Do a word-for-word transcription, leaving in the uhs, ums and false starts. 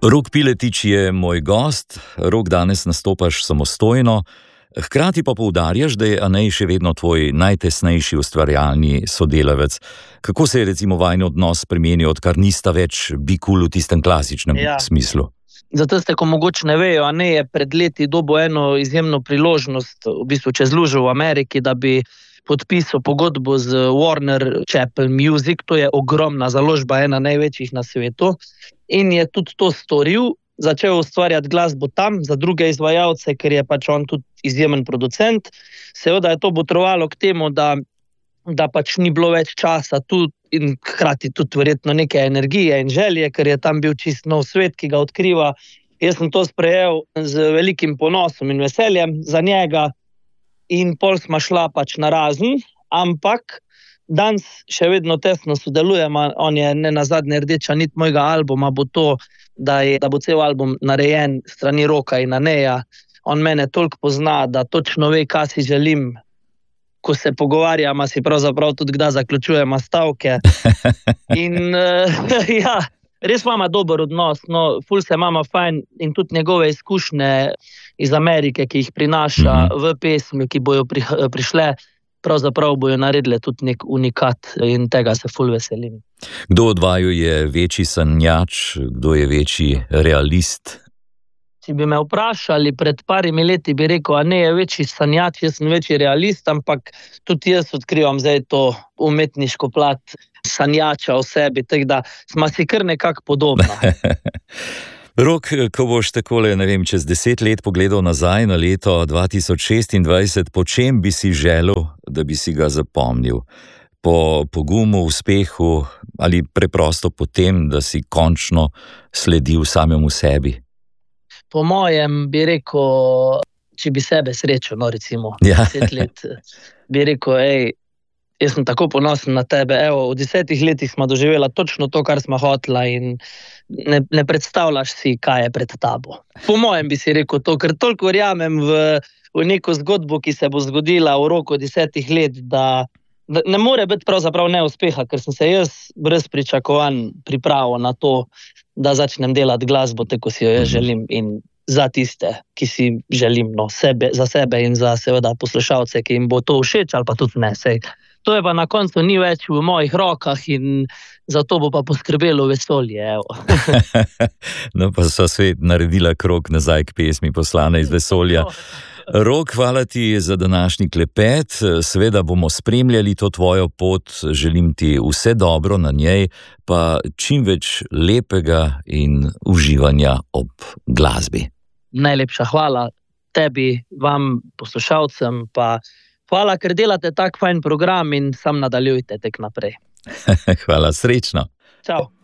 Rok Piletič je moj gost. Rok, danes nastopaš samostojno, hkrati pa poudarjaš, da je Anej še vedno tvoj najtesnejši ustvarjalni sodelavec. Kako se je recimo vajin odnos spremenil, odkar nista več bikul v tistem klasičnem ja. smislu? Zato ste, ko mogoče ne vejo, Anej je pred leti dobil eno izjemno priložnost, v bistvu čez lužo v Ameriki, da bi podpisal pogodbo z Warner Chappell Music, to je ogromna založba, ena največjih na svetu, in je tudi to storil, začel ustvarjati glasbo tam za druge izvajalce, ker je pač on tudi izjemen producent. Seveda je to botrovalo k temu, da, da pač ni bilo več časa tudi in hkrati tudi verjetno neke energije in želje, ker je tam bil čist nov svet, ki ga odkriva. Jaz sem to sprejel z velikim ponosom in veseljem za njega in pol sva šla pač na razen, ampak danes še vedno tesno sodelujemo, on je ne nazadnje rdeča nit mojega albuma, bo to, da, je, da bo cel album narejen strani Roka in Aneja. On mene toliko pozna, da točno ve, kaj si želim, ko se pogovarjamo, si pravzaprav tudi kdaj zaključujemo stavke. In uh, ja, res imamo dober odnos, no, ful se imamo fajn in tudi njegove izkušnje iz Amerike, ki jih prinaša mm-hmm. v pesmi, ki bojo pri, prišle, pravzaprav bojo naredile tudi nek unikat in tega se ful veselim. Kdo od vaju je večji sanjač, kdo je večji realist? Če bi me vprašali pred parimi leti, bi rekel, a ne je večji sanjač, jaz sem večji realist, ampak tudi jaz odkrivam zdaj to umetniško plat sanjača v sebi, tako da smo si kar nekako podobna. Rok, ko boš takole, ne vem, čez deset let pogledal nazaj na leto dva tisoč šestindvajset, po čem bi si želel, da bi si ga zapomnil? Po pogumu, uspehu ali preprosto po tem, da si končno sledil samemu sebi? Po mojem bi rekel, če bi sebe srečal, no recimo, ja. deset let, bi rekel, ej, jaz sem tako ponosen na tebe, evo, v desetih letih smo doživela točno to, kar smo hotela in ne, ne predstavljaš si, kaj je pred tabo. Po mojem bi si rekel to, ker toliko verjamem v, v neko zgodbo, ki se bo zgodila v roku desetih let, da, da ne more biti pravzaprav neuspeha, ker sem se jaz brez pričakovanj pripravil na to, da začnem delati glasbo, tako si jo jaz želim in za tiste, ki si želim, no, sebe, za sebe in za seveda poslušalce, ki jim bo to všeč ali pa tudi ne, sej. To je pa na koncu ni več v mojih rokah in za to bo pa poskrbelo vesolje, evo. No pa so svet naredila krog nazaj k pesmi Poslana iz vesolja. Rok, hvala ti za današnji klepet, seveda bomo spremljali to tvojo pot, želim ti vse dobro na njej, pa čim več lepega in uživanja ob glasbi. Najlepša hvala tebi, vam, poslušalcem, pa hvala, ker delate tak fajn program in sam nadaljujte tek naprej. Hvala, srečno. Čau.